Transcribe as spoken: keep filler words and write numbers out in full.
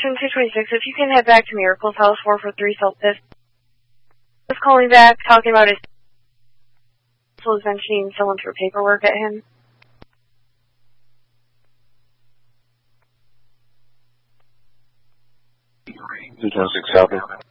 Station two twenty-six, if you can head back to Miracles House four four three South fifth. Just calling back, talking about his... was mentioning someone threw paperwork at him. two twenty-six South.